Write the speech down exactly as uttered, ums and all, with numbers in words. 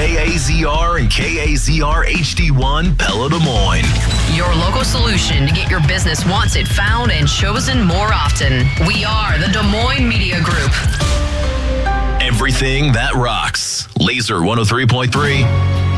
K A Z R and K A Z R H D one, Pella, Des Moines. Your local solution to get your business wanted, found, and chosen more often. We are the Des Moines Media Group. Everything that rocks. Laser one oh three point three.